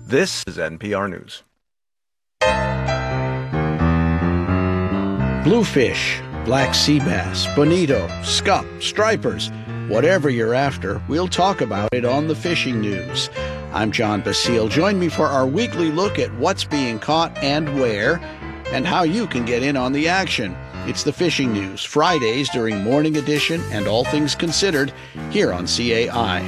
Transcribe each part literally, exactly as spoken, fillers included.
This is N P R News. Bluefish, black sea bass, bonito, scup, stripers, whatever you're after, we'll talk about it on the Fishing News. I'm John Basile. Join me for our weekly look at what's being caught and where, and how you can get in on the action. It's the Fishing News, Fridays during Morning Edition and All Things Considered, here on C A I.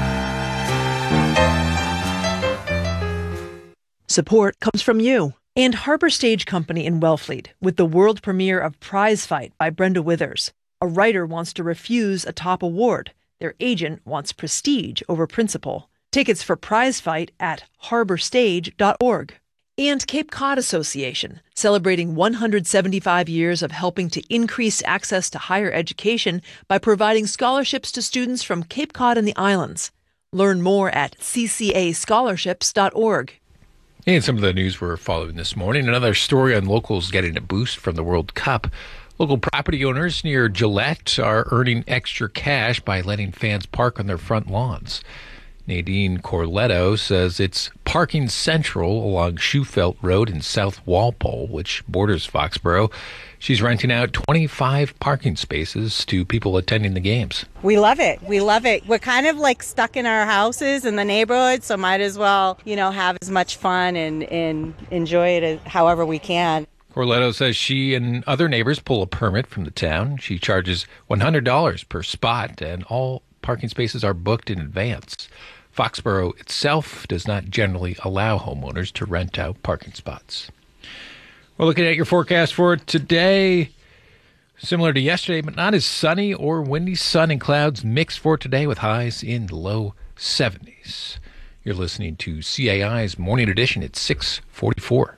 Support comes from you and Harbor Stage Company in Wellfleet with the world premiere of Prize Fight by Brenda Withers. A writer wants to refuse a top award. Their agent wants prestige over principle. Tickets for Prize Fight at harbor stage dot org. And Cape Cod Association, celebrating one hundred seventy-five years of helping to increase access to higher education by providing scholarships to students from Cape Cod and the islands. Learn more at c c a scholarships dot org. And some of the news we're following this morning. Another story on locals getting a boost from the World Cup. Local property owners near Gillette are earning extra cash by letting fans park on their front lawns. Nadine Corletto says it's parking central along Shoefelt Road in South Walpole, which borders Foxborough. She's renting out twenty-five parking spaces to people attending the games. We love it. We love it. We're kind of like stuck in our houses in the neighborhood, so might as well, you know, have as much fun and, and enjoy it as, however we can. Corletto says she and other neighbors pull a permit from the town. She charges one hundred dollars per spot, and all parking spaces are booked in advance. Foxborough itself does not generally allow homeowners to rent out parking spots. We're looking at your forecast for today. Similar to yesterday, but not as sunny or windy. Sun and clouds mixed for today with highs in the low seventies. You're listening to C A I's Morning Edition at six forty-four.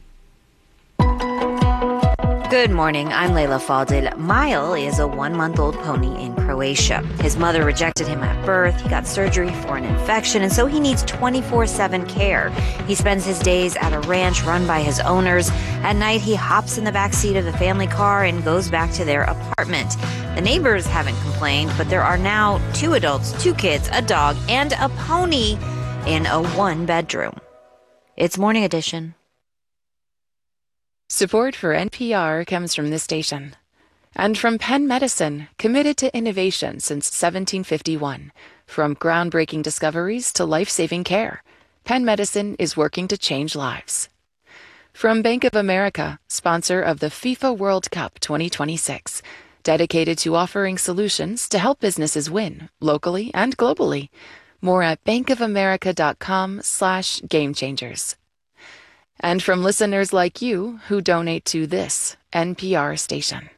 Good morning, I'm Layla Faldil. Mile is a one-month-old pony in Croatia. His mother rejected him at birth. He got surgery for an infection, and so he needs twenty-four seven care. He spends his days at a ranch run by his owners. At night, he hops in the back seat of the family car and goes back to their apartment. The neighbors haven't complained, but there are now two adults, two kids, a dog, and a pony in a one-bedroom. It's Morning Edition. Support for N P R comes from this station and from Penn Medicine, committed to innovation since seventeen fifty-one. From groundbreaking discoveries to life-saving care, Penn Medicine is working to change lives. From Bank of America, sponsor of the FIFA World Cup twenty twenty-six, dedicated to offering solutions to help businesses win locally and globally. More at bankofamerica.com slash game changers. And from listeners like you who donate to this N P R station.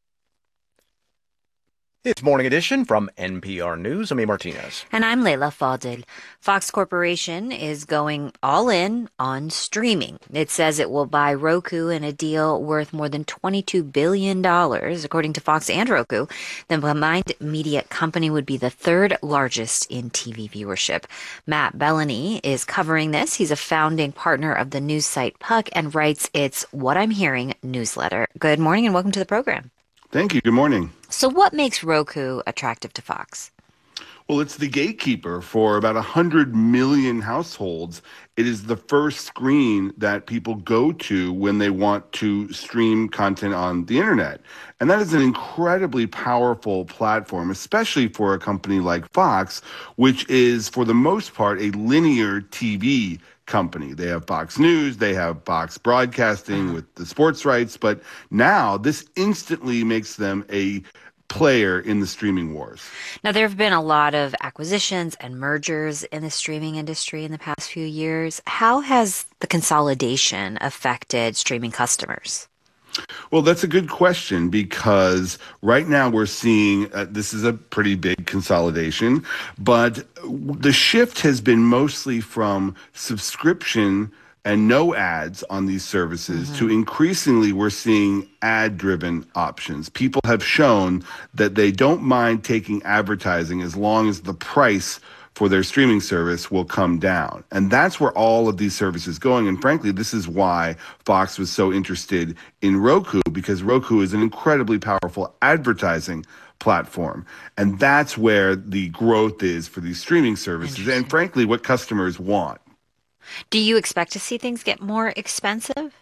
It's Morning Edition from N P R News. I'm A. Martinez. And I'm Layla Faldil. Fox Corporation is going all in on streaming. It says it will buy Roku in a deal worth more than twenty-two billion dollars. According to Fox and Roku, the combined media company would be the third largest in T V viewership. Matt Bellany is covering this. He's a founding partner of the news site Puck and writes its What I'm Hearing newsletter. Good morning and welcome to the program. Thank you. Good morning. So what makes Roku attractive to Fox? Well, it's the gatekeeper for about one hundred million households. It is the first screen that people go to when they want to stream content on the internet. And that is an incredibly powerful platform, especially for a company like Fox, which is, for the most part, a linear T V company. They have Fox News, they have Fox Broadcasting with the sports rights, but now this instantly makes them a player in the streaming wars. Now, there have been a lot of acquisitions and mergers in the streaming industry in the past few years. How has the consolidation affected streaming customers? Well, that's a good question, because right now we're seeing uh, this is a pretty big consolidation, but the shift has been mostly from subscription and no ads on these services mm-hmm. to increasingly we're seeing ad-driven options. People have shown that they don't mind taking advertising as long as the price for their streaming service will come down. And that's where all of these services going. And frankly, this is why Fox was so interested in Roku, because Roku is an incredibly powerful advertising platform. And that's where the growth is for these streaming services and frankly, what customers want. Do you expect to see things get more expensive?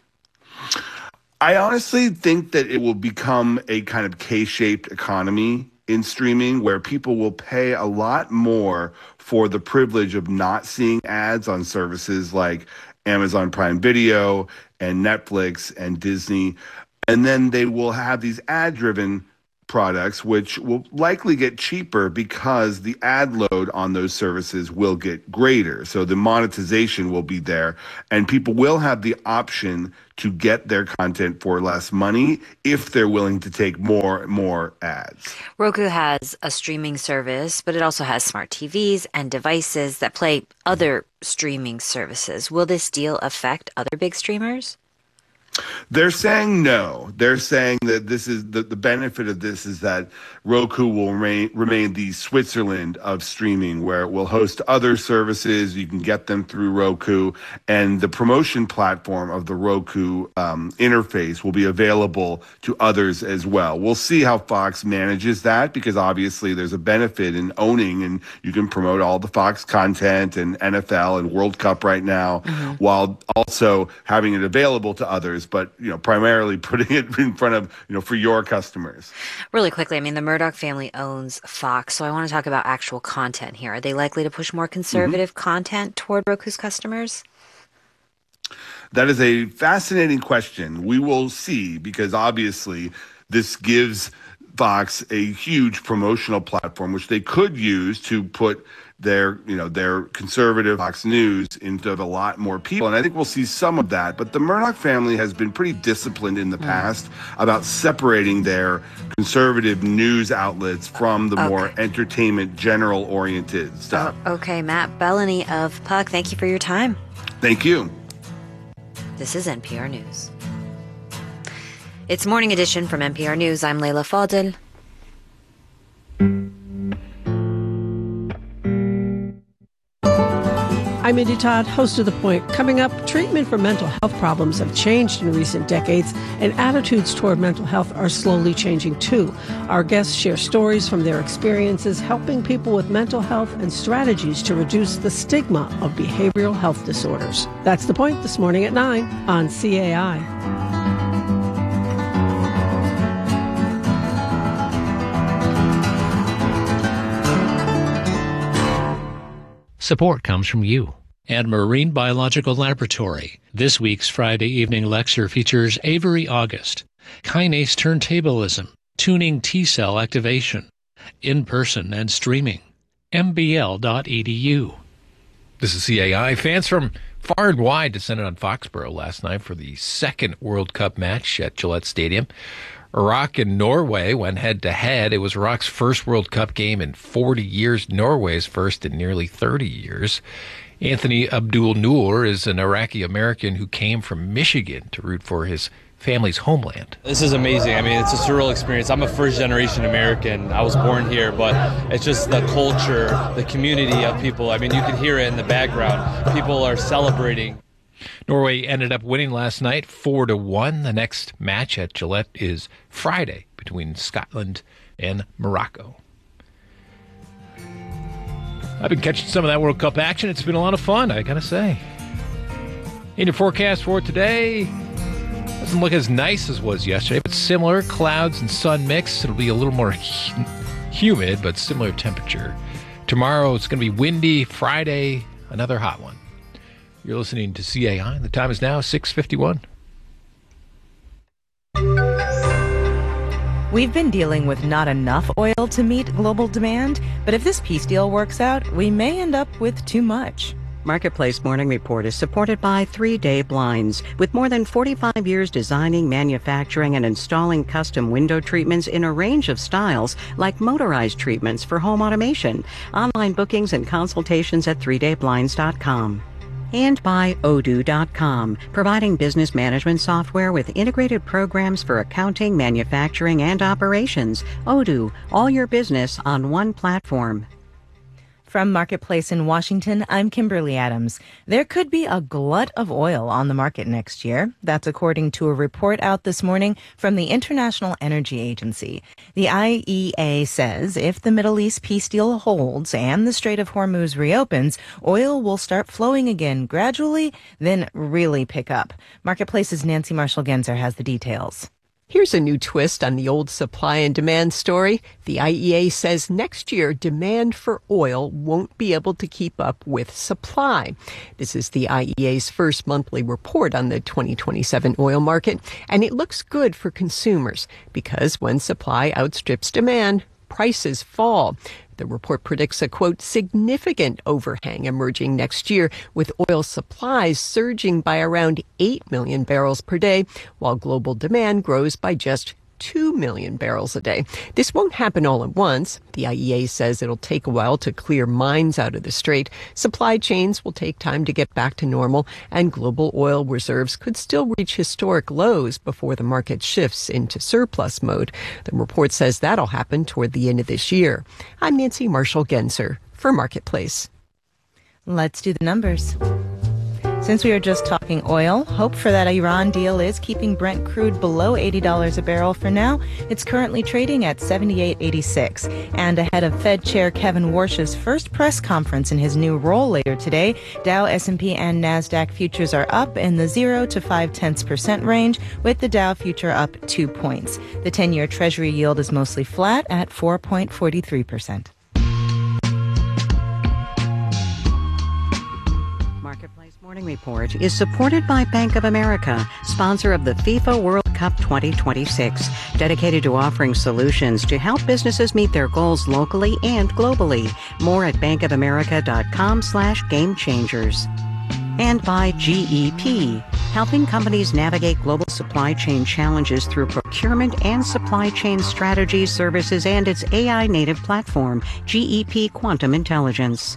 I honestly think that it will become a kind of K-shaped economy in streaming where people will pay a lot more for the privilege of not seeing ads on services like Amazon Prime Video and Netflix and Disney. And then they will have these ad-driven products, which will likely get cheaper because the ad load on those services will get greater. So the monetization will be there, and people will have the option to get their content for less money if they're willing to take more and more ads. Roku has a streaming service, but it also has smart T Vs and devices that play other streaming services. Will this deal affect other big streamers? They're saying no. They're saying that this is the, the benefit of this is that Roku will remain, remain the Switzerland of streaming, where it will host other services. You can get them through Roku, and the promotion platform of the Roku um, interface will be available to others as well. We'll see how Fox manages that, because obviously there's a benefit in owning, and you can promote all the Fox content and N F L and World Cup right now, mm-hmm. while also having it available to others. But, you know, primarily putting it in front of, you know, for your customers. Really quickly, I mean, the Murdoch family owns Fox, so I want to talk about actual content here. Are they likely to push more conservative mm-hmm. content toward Roku's customers? That is a fascinating question. We will see, because obviously this gives Fox a huge promotional platform, which they could use to put their, you know, their conservative Fox News into a lot more people. And I think we'll see some of that. But the Murdoch family has been pretty disciplined in the mm. past about separating their conservative news outlets from the okay. more entertainment, general-oriented stuff. Oh, okay, Matt Bellany of Puck, thank you for your time. Thank you. This is N P R News. It's Morning Edition from N P R News. I'm Leila Fadel. I'm Indy Todd, host of The Point. Coming up, treatment for mental health problems have changed in recent decades, and attitudes toward mental health are slowly changing too. Our guests share stories from their experiences helping people with mental health and strategies to reduce the stigma of behavioral health disorders. That's The Point this morning at nine on C A I. Support comes from you and Marine Biological Laboratory. This week's Friday evening lecture features Avery August, kinase turntablism, tuning T-cell activation, in-person and streaming, m b l dot e d u. This is C A I. Fans from far and wide descended on Foxborough last night for the second World Cup match at Gillette Stadium. Iraq and Norway went head-to-head. It was Iraq's first World Cup game in forty years, Norway's first in nearly thirty years. Anthony Abdul Noor is an Iraqi-American who came from Michigan to root for his family's homeland. This is amazing. I mean, it's a surreal experience. I'm a first-generation American. I was born here, but it's just the culture, the community of people. I mean, you can hear it in the background. People are celebrating. Norway ended up winning last night, four to one. The next match at Gillette is Friday between Scotland and Morocco. I've been catching some of that World Cup action. It's been a lot of fun, I gotta say. In your forecast for today, doesn't look as nice as it was yesterday, but similar. Clouds and sun mix. It'll be a little more humid, but similar temperature. Tomorrow it's going to be windy. Friday, another hot one. You're listening to C A I. The time is now six fifty-one. We've been dealing with not enough oil to meet global demand, but if this peace deal works out, we may end up with too much. Marketplace Morning Report is supported by Three Day Blinds. With more than forty-five years designing, manufacturing, and installing custom window treatments in a range of styles, like motorized treatments for home automation. Online bookings and consultations at three day blinds dot com. And by Odoo dot com, providing business management software with integrated programs for accounting, manufacturing, and operations. Odoo, all your business on one platform. From Marketplace in Washington, I'm Kimberly Adams. There could be a glut of oil on the market next year. That's according to a report out this morning from the International Energy Agency. The I E A says if the Middle East peace deal holds and the Strait of Hormuz reopens, oil will start flowing again gradually, then really pick up. Marketplace's Nancy Marshall-Genzer has the details. Here's a new twist on the old supply and demand story. The I E A says next year demand for oil won't be able to keep up with supply. This is the I E A's first monthly report on the twenty twenty-seven oil market, and it looks good for consumers because when supply outstrips demand, prices fall. The report predicts a, quote, significant overhang emerging next year, with oil supplies surging by around eight million barrels per day, while global demand grows by just two million barrels a day. This won't happen all at once. The I E A says it'll take a while to clear mines out of the strait. Supply chains will take time to get back to normal, and global oil reserves could still reach historic lows before the market shifts into surplus mode. The report says that'll happen toward the end of this year. I'm Nancy Marshall-Genzer for Marketplace. Let's do the numbers. Since we were just talking oil, hope for that Iran deal is keeping Brent crude below eighty dollars a barrel for now. It's currently trading at seventy-eight eighty-six. And ahead of Fed Chair Kevin Warsh's first press conference in his new role later today, Dow, S and P, and NASDAQ futures are up in the zero to five tenths percent range, with the Dow future up two points. The ten-year Treasury yield is mostly flat at four point four three percent. Morning Report is supported by Bank of America, sponsor of the FIFA World Cup twenty twenty-six, dedicated to offering solutions to help businesses meet their goals locally and globally. More at bankofamerica.com slash game changers. And by G E P, helping companies navigate global supply chain challenges through procurement and supply chain strategies, services, and its A I-native platform, G E P Quantum Intelligence.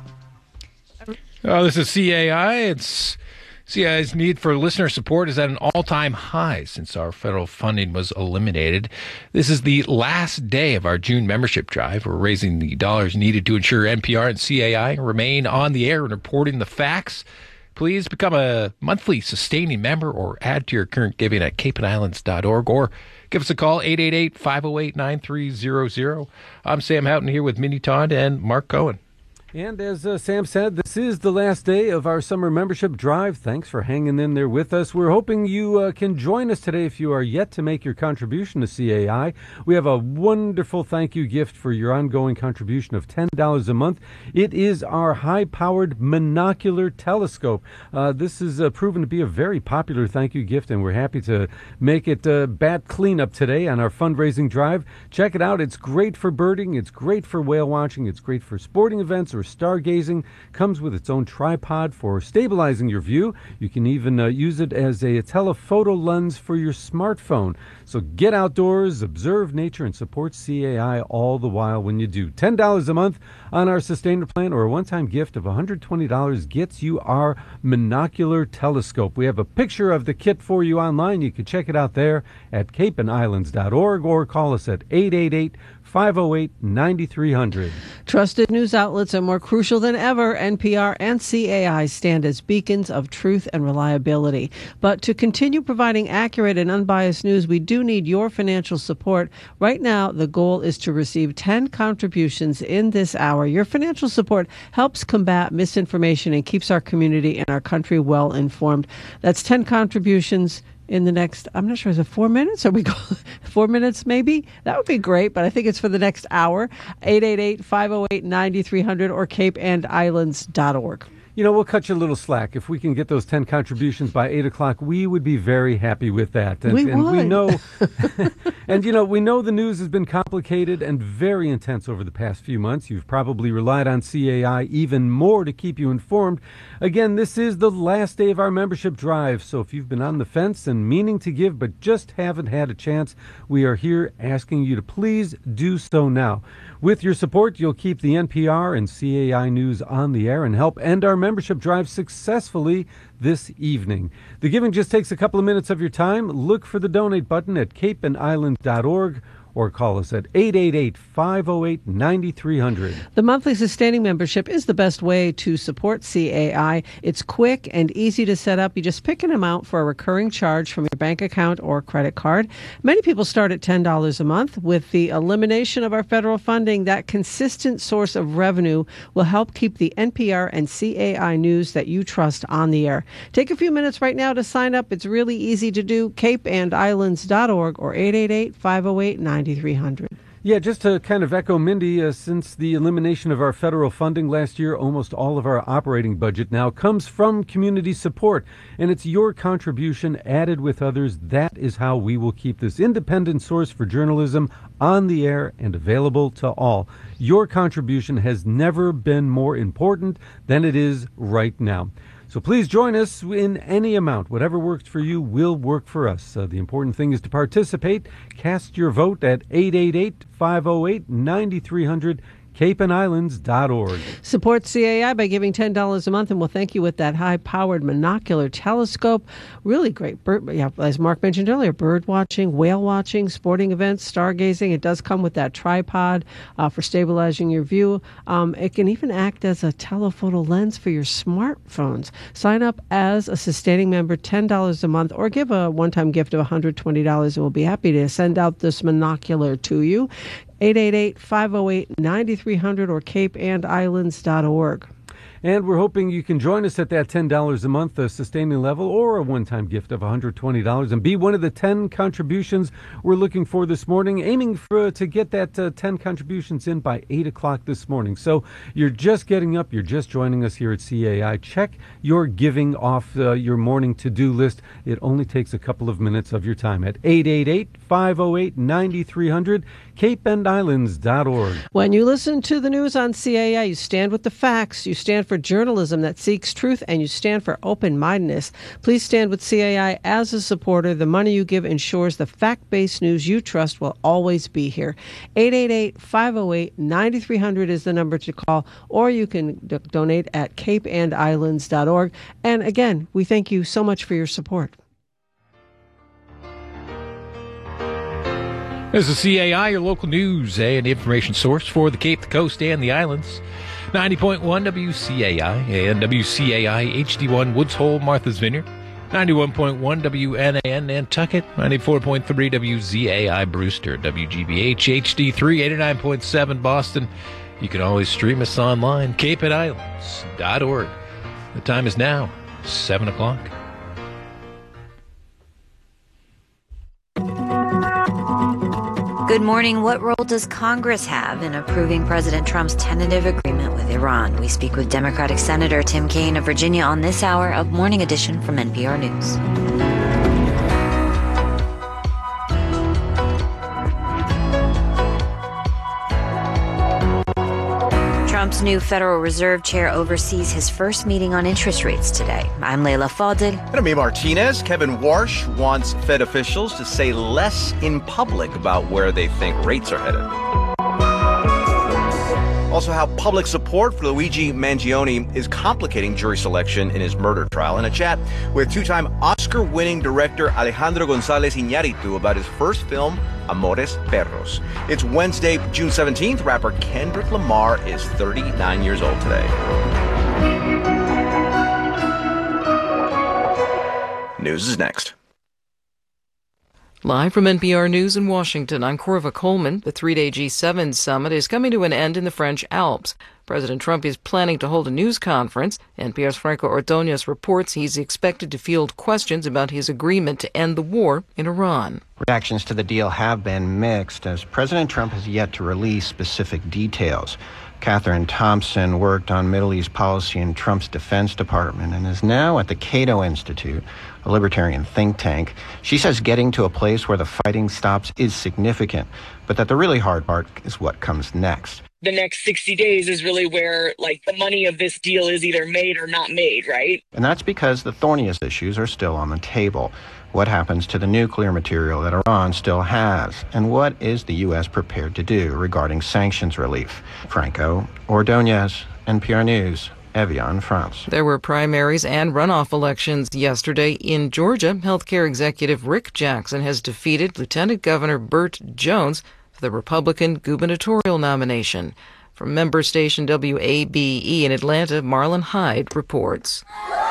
Oh, this is C A I. It's C A I's need for listener support is at an all-time high since our federal funding was eliminated. This is the last day of our June membership drive. We're raising the dollars needed to ensure N P R and C A I remain on the air and reporting the facts. Please become a monthly sustaining member or add to your current giving at cape and islands dot org or give us a call, eight eight eight, five oh eight, nine three zero zero. I'm Sam Houghton here with Minnie Todd and Mark Cohen. And as uh, Sam said, this is the last day of our summer membership drive. Thanks for hanging in there with us. We're hoping you uh, can join us today if you are yet to make your contribution to C A I. We have a wonderful thank you gift for your ongoing contribution of ten dollars a month. It is our high-powered monocular telescope. Uh, this is uh, proven to be a very popular thank you gift, and we're happy to make it uh, bat cleanup today on our fundraising drive. Check it out. It's great for birding. It's great for whale watching. It's great for sporting events or stargazing. Comes with its own tripod for stabilizing your view. You can even uh, use it as a telephoto lens for your smartphone. So get outdoors, observe nature, and support C A I all the while when you do. ten dollars a month on our sustainer plan, or a one-time gift of one hundred twenty dollars gets you our monocular telescope. We have a picture of the kit for you online. You can check it out there at cape and islands dot org or call us at eight eight eight, five oh eight, nine three hundred. Trusted news outlets are more crucial than ever. N P R and C A I stand as beacons of truth and reliability. But to continue providing accurate and unbiased news, we do need your financial support. Right now, the goal is to receive ten contributions in this hour. Your financial support helps combat misinformation and keeps our community and our country well informed. That's ten contributions in the next, I'm not sure, is it four minutes? Are we go four minutes maybe? That would be great, but I think it's for the next hour. eight eight eight, five oh eight, nine three hundred or cape and islands dot org. You know, we'll cut you a little slack. If we can get those ten contributions by eight o'clock, we would be very happy with that. And we and would. we know, and you know, we know the news has been complicated and very intense over the past few months. You've probably relied on C A I even more to keep you informed. Again, this is the last day of our membership drive. So if you've been on the fence and meaning to give but just haven't had a chance, we are here asking you to please do so now. With your support, you'll keep the N P R and C A I News on the air and help end our membership drive successfully this evening. The giving just takes a couple of minutes of your time. Look for the donate button at cape and islands dot org or call us at eight eight eight, five oh eight, nine three hundred. The monthly sustaining membership is the best way to support C A I. It's quick and easy to set up. You just pick an amount for a recurring charge from your bank account or credit card. Many people start at ten dollars a month. With the elimination of our federal funding, that consistent source of revenue will help keep the N P R and C A I news that you trust on the air. Take a few minutes right now to sign up. It's really easy to do. cape and islands dot org or eight eight eight, five oh eight, nine three hundred. Yeah, just to kind of echo Mindy, uh, since the elimination of our federal funding last year, almost all of our operating budget now comes from community support. And it's your contribution added with others. That is how we will keep this independent source for journalism on the air and available to all. Your contribution has never been more important than it is right now. So please join us in any amount. Whatever works for you will work for us. Uh, the important thing is to participate. Cast your vote at eight eight eight, five oh eight, nine three hundred. cape and islands dot org. Support C A I by giving ten dollars a month, and we'll thank you with that high-powered monocular telescope. Really great, bird, yeah, as Mark mentioned earlier, bird watching, whale watching, sporting events, stargazing. It does come with that tripod uh, for stabilizing your view. Um, it can even act as a telephoto lens for your smartphones. Sign up as a sustaining member, ten dollars a month, or give a one-time gift of one hundred twenty dollars, and we'll be happy to send out this monocular to you. eight eight eight, five oh eight, nine three hundred or cape and islands dot org. And we're hoping you can join us at that ten dollars a month uh, sustaining level or a one-time gift of one hundred twenty dollars and be one of the ten contributions we're looking for this morning, aiming for to get that uh, ten contributions in by eight o'clock this morning. So you're just getting up, you're just joining us here at C A I. Check your giving off uh, your morning to-do list. It only takes a couple of minutes of your time at eight eight eight, five oh eight, nine three hundred, cape and islands dot org. When you listen to the news on C A I, you stand with the facts, you stand for journalism that seeks truth, and you stand for open-mindedness. Please stand with C A I as a supporter. The money you give ensures the fact-based news you trust will always be here. eight eight eight, five oh eight, nine three hundred is the number to call, or you can d- donate at cape and islands dot org. And again, we thank you so much for your support. This is C A I, your local news and information source for the Cape, the Coast, and the islands. ninety point one W C A I and W C A I H D one Woods Hole, Martha's Vineyard. ninety-one point one W N A N Nantucket. ninety-four point three W Z A I Brewster. W G B H H D three, eighty-nine point seven Boston. You can always stream us online, cape and islands dot org. The time is now seven o'clock. Good morning. What role does Congress have in approving President Trump's tentative agreement with Iran? We speak with Democratic Senator Tim Kaine of Virginia on this hour of Morning Edition from N P R News. Trump's new Federal Reserve chair oversees his first meeting on interest rates today. I'm Leila Fadel. And I'm Martinez. Kevin Warsh wants Fed officials to say less in public about where they think rates are headed. Also, how public support for Luigi Mangione is complicating jury selection in his murder trial. And a chat with two-time Oscar-winning director Alejandro González Iñárritu about his first film, Amores Perros. It's Wednesday, June seventeenth. Rapper Kendrick Lamar is thirty-nine years old today. News is next. Live from N P R News in Washington, I'm Corva Coleman. The three-day G seven summit is coming to an end in the French Alps. President Trump is planning to hold a news conference. N P R's Franco Ordonez reports he's expected to field questions about his agreement to end the war in Iran. Reactions to the deal have been mixed, as President Trump has yet to release specific details. Catherine Thompson worked on Middle East policy in Trump's Defense Department and is now at the Cato Institute, a libertarian think tank. She says getting to a place where the fighting stops is significant, but that the really hard part is what comes next. The next sixty days is really where, like, the money of this deal is either made or not made, right? And that's because the thorniest issues are still on the table. What happens to the nuclear material that Iran still has? And what is the U S prepared to do regarding sanctions relief? Franco Ordonez, N P R News, Evian, France. There were primaries and runoff elections yesterday in Georgia. Healthcare executive Rick Jackson has defeated Lieutenant Governor Burt Jones. for the Republican gubernatorial nomination. From member station W A B E in Atlanta, Marlon Hyde reports.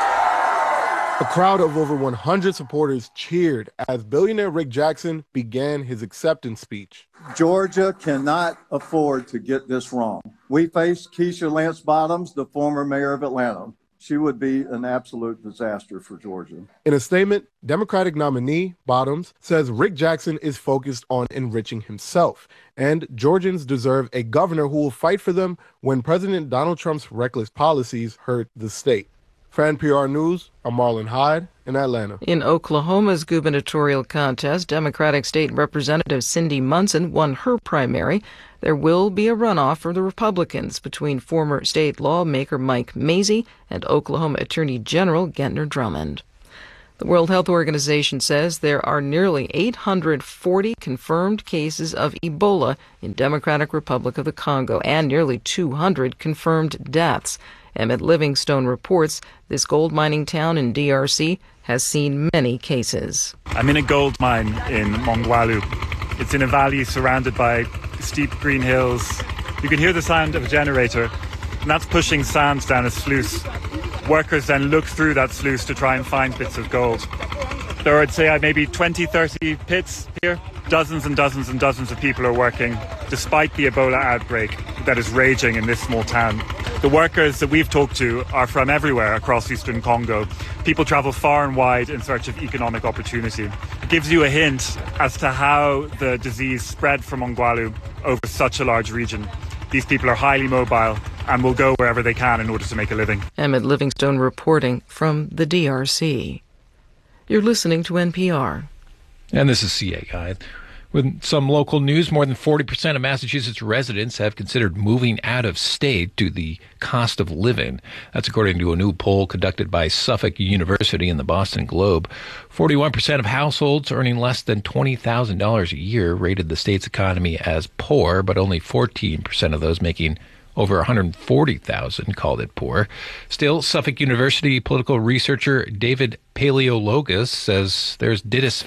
A crowd of over one hundred supporters cheered as billionaire Rick Jackson began his acceptance speech. Georgia cannot afford to get this wrong. We faced Keisha Lance Bottoms, the former mayor of Atlanta. She would be an absolute disaster for Georgia. In a statement, Democratic nominee Bottoms says Rick Jackson is focused on enriching himself, and Georgians deserve a governor who will fight for them when President Donald Trump's reckless policies hurt the state. For N P R News, I'm Marlon Hyde in Atlanta. In Oklahoma's gubernatorial contest, Democratic State Representative Cindy Munson won her primary. There will be a runoff for the Republicans between former state lawmaker Mike Mazzei and Oklahoma Attorney General Gentner Drummond. The World Health Organization says there are nearly eight hundred forty confirmed cases of Ebola in Democratic Republic of the Congo and nearly two hundred confirmed deaths. Emmett Livingstone reports this gold mining town in D R C has seen many cases. I'm in a gold mine in Mongwalu. It's in a valley surrounded by steep green hills. You can hear the sound of a generator, and that's pushing sand down a sluice. Workers then look through that sluice to try and find bits of gold. There are, I'd say, maybe twenty, thirty pits here. Dozens and dozens and dozens of people are working, despite the Ebola outbreak that is raging in this small town. The workers that we've talked to are from everywhere across eastern Congo. People travel far and wide in search of economic opportunity. It gives you a hint as to how the disease spread from Mongwalu over such a large region. These people are highly mobile and will go wherever they can in order to make a living. Emmett Livingstone reporting from the D R C. You're listening to N P R. And this is C A I. With some local news, more than forty percent of Massachusetts residents have considered moving out of state due to the cost of living. That's according to a new poll conducted by Suffolk University and the Boston Globe. forty-one percent of households earning less than twenty thousand dollars a year rated the state's economy as poor, but only fourteen percent of those making over one hundred forty thousand dollars called it poor. Still, Suffolk University political researcher David Paleologos says there's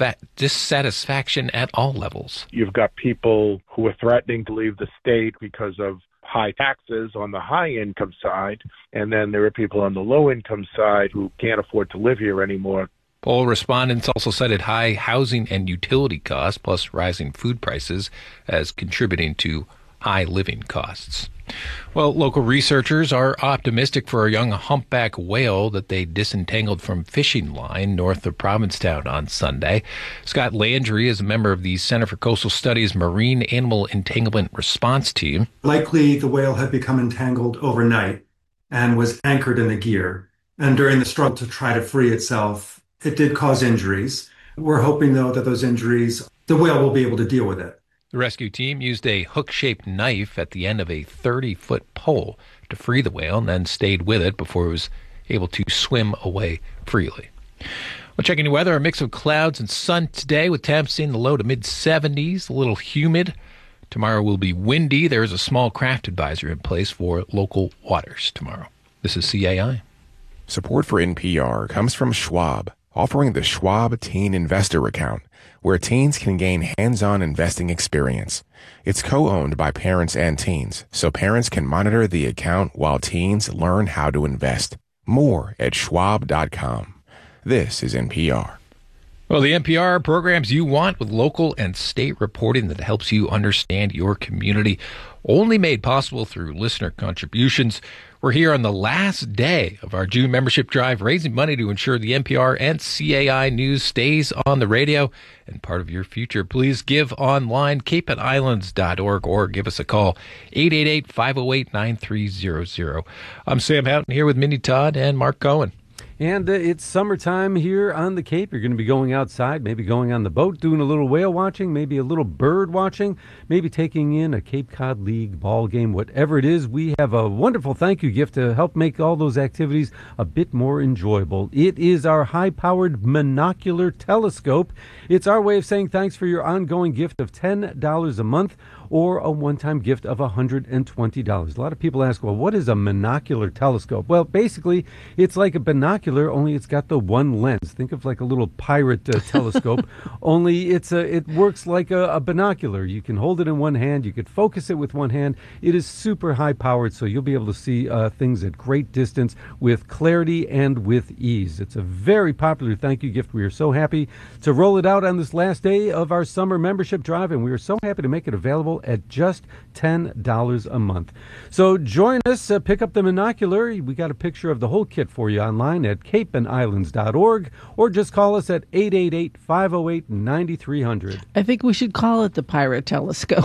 dissatisfaction at all levels. You've got people who are threatening to leave the state because of high taxes on the high income side, and then there are people on the low income side who can't afford to live here anymore. Poll respondents also cited high housing and utility costs, plus rising food prices, as contributing to high living costs. Well, local researchers are optimistic for a young humpback whale that they disentangled from fishing line north of Provincetown on Sunday. Scott Landry is a member of the Center for Coastal Studies Marine Animal Entanglement Response Team. Likely the whale had become entangled overnight and was anchored in the gear. And during the struggle to try to free itself, it did cause injuries. We're hoping, though, that those injuries, the whale will be able to deal with it. The rescue team used a hook-shaped knife at the end of a thirty-foot pole to free the whale and then stayed with it before it was able to swim away freely. Well, checking the weather, a mix of clouds and sun today with temps in the low to mid-seventies, a little humid. Tomorrow will be windy. There is a small craft advisory in place for local waters tomorrow. This is C A I. Support for N P R comes from Schwab, offering the Schwab Teen Investor Account, where teens can gain hands-on investing experience. It's co-owned by parents and teens, so parents can monitor the account while teens learn how to invest. More at schwab dot com. This is N P R. Well, the N P R programs you want with local and state reporting that helps you understand your community, only made possible through listener contributions. We're here on the last day of our June membership drive, raising money to ensure the N P R and C A I news stays on the radio and part of your future. Please give online, cape and islands dot org, or give us a call, eight eight eight, five oh eight, nine three zero zero. I'm Sam Houghton here with Mindy Todd and Mark Cohen. And uh, it's summertime here on the Cape. You're going to be going outside, maybe going on the boat, doing a little whale watching, maybe a little bird watching, maybe taking in a Cape Cod League ball game, whatever it is. We have a wonderful thank you gift to help make all those activities a bit more enjoyable. It is our high-powered monocular telescope. It's our way of saying thanks for your ongoing gift of ten dollars a month or a one-time gift of one hundred twenty dollars. A lot of people ask, well, what is a monocular telescope? Well, basically, it's like a binocular, only it's got the one lens. Think of like a little pirate uh, telescope, only it's a, it works like a, a binocular. You can hold it in one hand, you could focus it with one hand. It is super high-powered, so you'll be able to see uh, things at great distance with clarity and with ease. It's a very popular thank you gift. We are so happy to roll it out on this last day of our summer membership drive, and we are so happy to make it available at just ten dollars a month. So join us, uh, pick up the monocular. We got a picture of the whole kit for you online at cape and islands dot org, or just call us at eight eight eight, five oh eight, nine three hundred. I think we should call it the Pirate Telescope.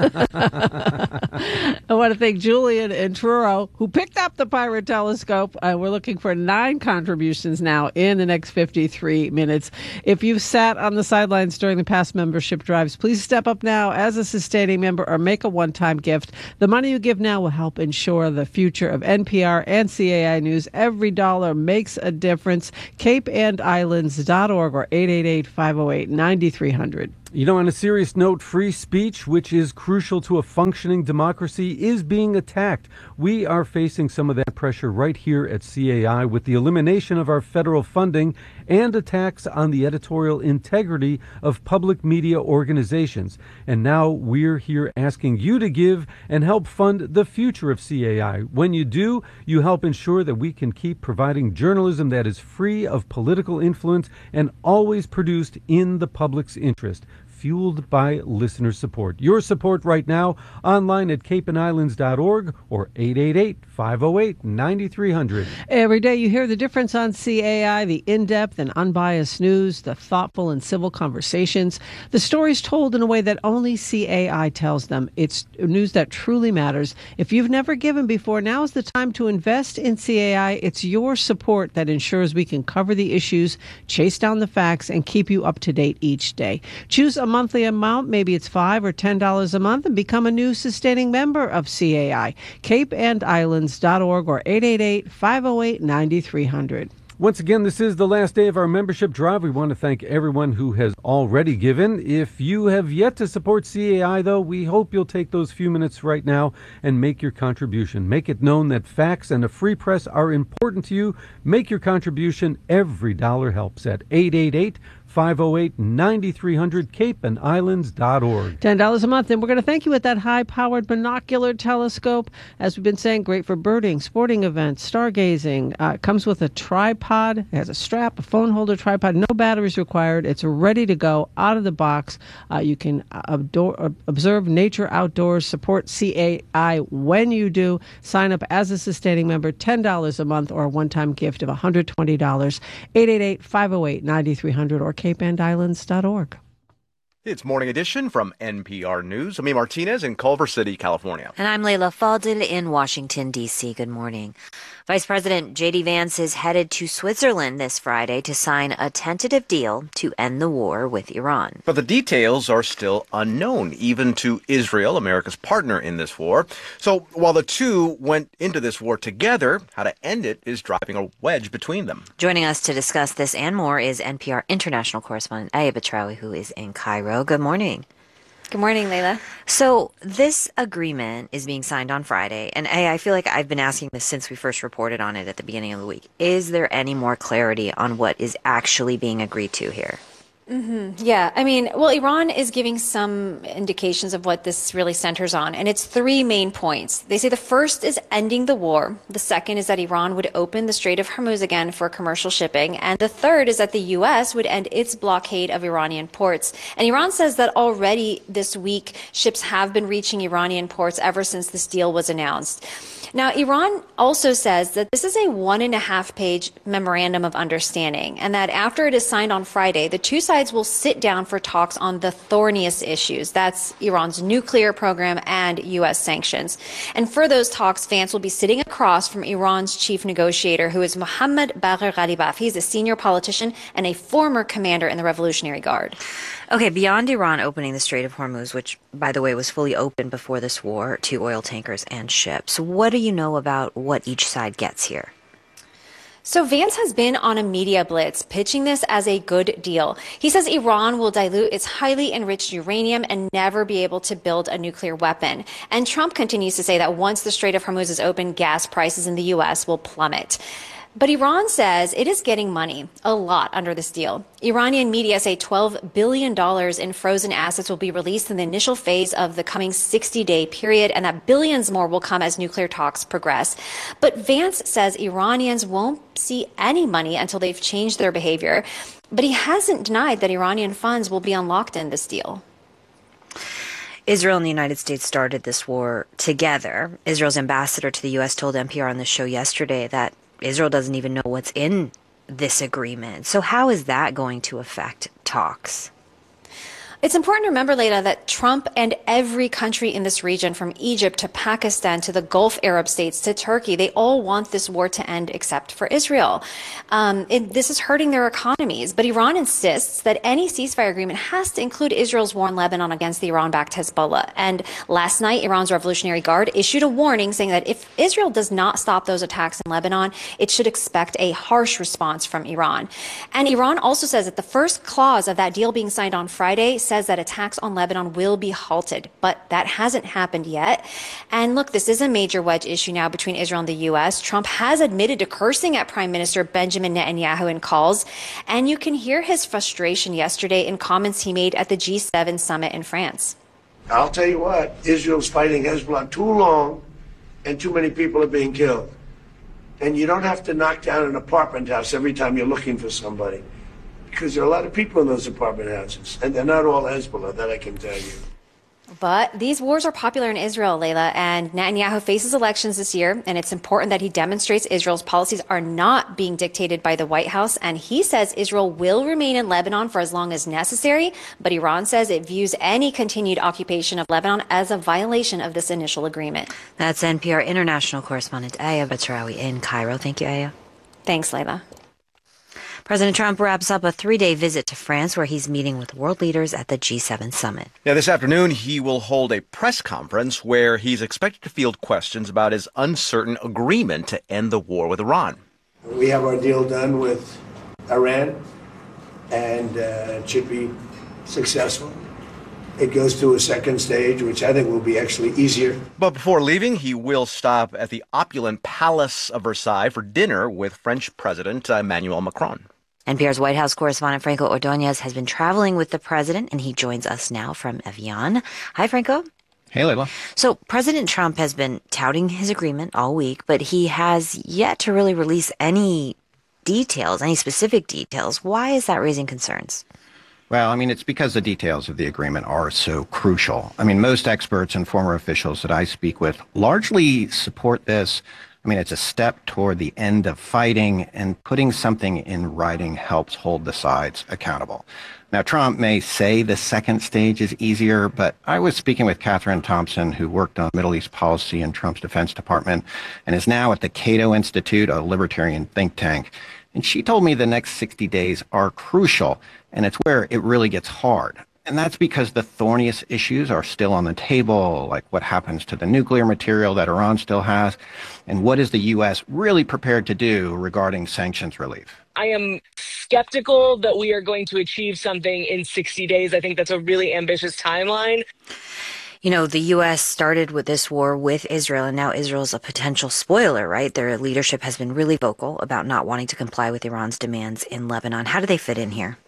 I want to thank Julian and Truro, who picked up the Pirate Telescope. Uh, we're looking for nine contributions now in the next fifty-three minutes. If you've sat on the sidelines during the past membership drives, please step up now as a sustaining member or make a one-time gift. The money you give now will help ensure the future of N P R and C A I News. Every dollar makes a difference. cape and islands dot org or eight eight eight, five oh eight, nine three hundred. You know, on a serious note, free speech, which is crucial to a functioning democracy, is being attacked. We are facing some of that pressure right here at C A I with the elimination of our federal funding and attacks on the editorial integrity of public media organizations. And now we're here asking you to give and help fund the future of C A I. When you do, you help ensure that we can keep providing journalism that is free of political influence and always produced in the public's interest, fueled by listener support. Your support right now online at cape and islands dot org or eight eight eight, five oh eight, nine three hundred. Every day you hear the difference on C A I, the in-depth and unbiased news, the thoughtful and civil conversations, the stories told in a way that only C A I tells them. It's news that truly matters. If you've never given before, now is the time to invest in C A I. It's your support that ensures we can cover the issues, chase down the facts, and keep you up to date each day. Choose a monthly amount, maybe it's five or ten dollars a month, and become a new sustaining member of C A I. cape and islands dot org or eight eight eight, five oh eight, nine three hundred. Once again, this is the last day of our membership drive. We want to thank everyone who has already given. If you have yet to support C A I, though, we hope you'll take those few minutes right now and make your contribution. Make it known that facts and a free press are important to you. Make your contribution. Every dollar helps at eight eight eight, five oh eight, nine three hundred, cape and islands dot org. ten dollars a month, and we're going to thank you with that high-powered binocular telescope. As we've been saying, great for birding, sporting events, stargazing. Uh, it comes with a tripod. It has a strap, a phone holder, tripod. No batteries required. It's ready to go out of the box. Uh, you can outdoor, observe nature outdoors, support C A I when you do. Sign up as a sustaining member, ten dollars a month, or a one-time gift of one hundred twenty dollars. eight eight eight, five oh eight, nine three hundred or cape and islands dot org. It's Morning Edition from N P R News. I'm Martinez in Culver City, California. And I'm Layla Faldil in Washington, D C. Good morning. Vice President J D Vance is headed to Switzerland this Friday to sign a tentative deal to end the war with Iran. But the details are still unknown, even to Israel, America's partner in this war. So while the two went into this war together, how to end it is driving a wedge between them. Joining us to discuss this and more is N P R international correspondent Aya Batrawi, who is in Cairo. Good morning. Good morning, Layla. So this agreement is being signed on Friday, and A, I feel like I've been asking this since we first reported on it at the beginning of the week. Is there any more clarity on what is actually being agreed to here? Mm-hmm. Yeah, I mean, well, Iran is giving some indications of what this really centers on, and it's three main points. They say the first is ending the war. The second is that Iran would open the Strait of Hormuz again for commercial shipping. And the third is that the U S would end its blockade of Iranian ports. And Iran says that already this week, ships have been reaching Iranian ports ever since this deal was announced. Now, Iran also says that this is a one and a half page memorandum of understanding, and that after it is signed on Friday, the two sides will sit down for talks on the thorniest issues. That's Iran's nuclear program and U S sanctions. And for those talks, Vance will be sitting across from Iran's chief negotiator, who is Mohammad Bagher Ghalibaf. He's a senior politician and a former commander in the Revolutionary Guard. Okay, beyond Iran opening the Strait of Hormuz, which, by the way, was fully open before this war to oil tankers and ships, what do you know about what each side gets here? So Vance has been on a media blitz, pitching this as a good deal. He says Iran will dilute its highly enriched uranium and never be able to build a nuclear weapon. And Trump continues to say that once the Strait of Hormuz is open, gas prices in the U S will plummet. But Iran says it is getting money, a lot, under this deal. Iranian media say twelve billion dollars in frozen assets will be released in the initial phase of the coming sixty-day period, and that billions more will come as nuclear talks progress. But Vance says Iranians won't see any money until they've changed their behavior. But he hasn't denied that Iranian funds will be unlocked in this deal. Israel and the United States started this war together. Israel's ambassador to the U S told N P R on the show yesterday that Israel doesn't even know what's in this agreement. So how is that going to affect talks? It's important to remember, Leila, that Trump and every country in this region, from Egypt to Pakistan to the Gulf Arab states to Turkey, they all want this war to end except for Israel. Um, it, this is hurting their economies. But Iran insists that any ceasefire agreement has to include Israel's war in Lebanon against the Iran-backed Hezbollah. And last night, Iran's Revolutionary Guard issued a warning saying that if Israel does not stop those attacks in Lebanon, it should expect a harsh response from Iran. And Iran also says that the first clause of that deal being signed on Friday says that attacks on Lebanon will be halted, but that hasn't happened yet. And look, this is a major wedge issue now between Israel and the U S. Trump has admitted to cursing at Prime Minister Benjamin Netanyahu in calls, and you can hear his frustration yesterday in comments he made at the G seven summit in France. I'll tell you what, Israel's fighting Hezbollah too long, and too many people are being killed. And you don't have to knock down an apartment house every time you're looking for somebody, because there are a lot of people in those apartment houses, and they're not all Hezbollah, that I can tell you. But these wars are popular in Israel, Leila, and Netanyahu faces elections this year, and it's important that he demonstrates Israel's policies are not being dictated by the White House. And he says Israel will remain in Lebanon for as long as necessary, but Iran says it views any continued occupation of Lebanon as a violation of this initial agreement. That's N P R international correspondent Aya Batrawi in Cairo. Thank you, Aya. Thanks, Leila. President Trump wraps up a three-day visit to France where he's meeting with world leaders at the G seven summit. Yeah, this afternoon he will hold a press conference where he's expected to field questions about his uncertain agreement to end the war with Iran. We have our deal done with Iran, and uh, it should be successful. It goes to a second stage, which I think will be actually easier. But before leaving, he will stop at the opulent Palace of Versailles for dinner with French President Emmanuel Macron. N P R's White House correspondent Franco Ordonez has been traveling with the president, and he joins us now from Evian. Hi, Franco. Hey, Leila. So President Trump has been touting his agreement all week, but he has yet to really release any details, any specific details. Why is that raising concerns? Well, I mean, it's because the details of the agreement are so crucial. I mean, most experts and former officials that I speak with largely support this. I mean, it's a step toward the end of fighting, and putting something in writing helps hold the sides accountable. Now, Trump may say the second stage is easier, but I was speaking with Catherine Thompson, who worked on Middle East policy in Trump's Defense Department and is now at the Cato Institute, a libertarian think tank. And she told me the next sixty days are crucial, and it's where it really gets hard. And that's because the thorniest issues are still on the table, like what happens to the nuclear material that Iran still has, and what is the U S really prepared to do regarding sanctions relief. I am skeptical that we are going to achieve something in sixty days. I think that's a really ambitious timeline. You know, the U S started with this war with Israel, and now Israel's a potential spoiler, right? Their leadership has been really vocal about not wanting to comply with Iran's demands in Lebanon. How do they fit in here?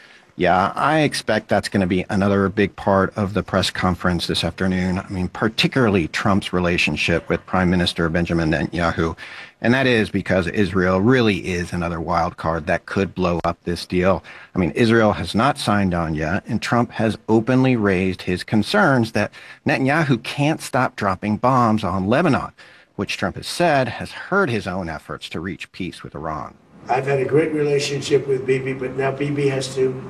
Yeah, I expect that's going to be another big part of the press conference this afternoon. I mean, particularly Trump's relationship with Prime Minister Benjamin Netanyahu. And that is because Israel really is another wild card that could blow up this deal. I mean, Israel has not signed on yet, and Trump has openly raised his concerns that Netanyahu can't stop dropping bombs on Lebanon, which Trump has said has hurt his own efforts to reach peace with Iran. I've had a great relationship with Bibi, but now Bibi has to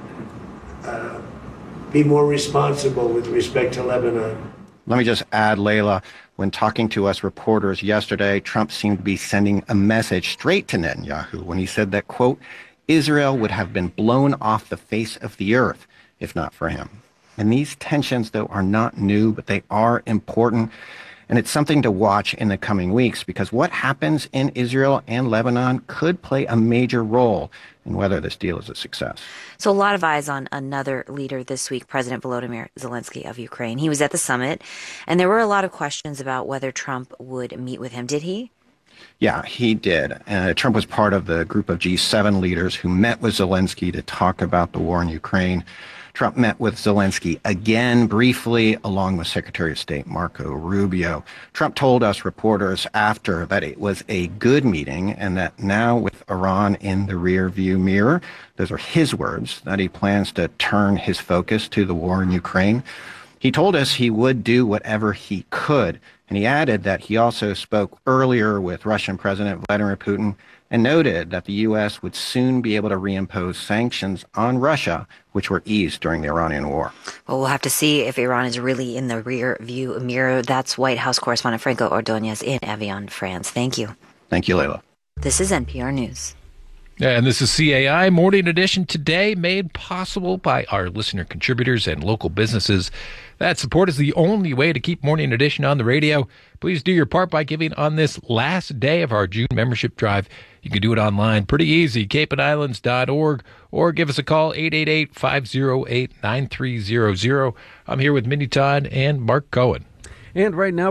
uh, be more responsible with respect to Lebanon. Let me just add, Leila, when talking to us reporters yesterday, Trump seemed to be sending a message straight to Netanyahu when he said that, quote, Israel would have been blown off the face of the earth if not for him. And these tensions, though, are not new, but they are important. And it's something to watch in the coming weeks because what happens in Israel and Lebanon could play a major role in whether this deal is a success. So a lot of eyes on another leader this week, President Volodymyr Zelensky of Ukraine. He was at the summit, and there were a lot of questions about whether Trump would meet with him. Did he? Yeah, he did. Uh, Trump was part of the group of G seven leaders who met with Zelensky to talk about the war in Ukraine. Trump met with Zelensky again briefly, along with Secretary of State Marco Rubio. Trump told us reporters after that it was a good meeting and that now with Iran in the rear view mirror, those are his words, that he plans to turn his focus to the war in Ukraine. He told us he would do whatever he could. And he added that he also spoke earlier with Russian President Vladimir Putin and noted that the U S would soon be able to reimpose sanctions on Russia, which were eased during the Iranian war. Well, we'll have to see if Iran is really in the rear view mirror. That's White House correspondent Franco Ordonez in Evian, France. Thank you. Thank you, Layla. This is N P R News. And this is C A I Morning Edition today, made possible by our listener contributors and local businesses. That support is the only way to keep Morning Edition on the radio. Please do your part by giving on this last day of our June membership drive. You can do it online, pretty easy, cape and islands dot org, or give us a call, eight eight eight, five oh eight, nine three zero zero. I'm here with Mindy Todd and Mark Cohen. And right now,